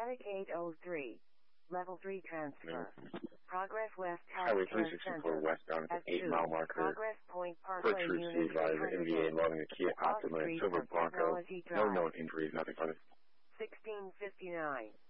Static 803. Level 3 transfer. No. Progress West Highway Healthcare 364 Center. westbound at the 8 F2. mile marker. Progress Point First Parkway Unit received by the NVA 308. involving a Kia Cross Optima and Street Silver from Bronco. Technology No Drive. known injuries, nothing further. 1659.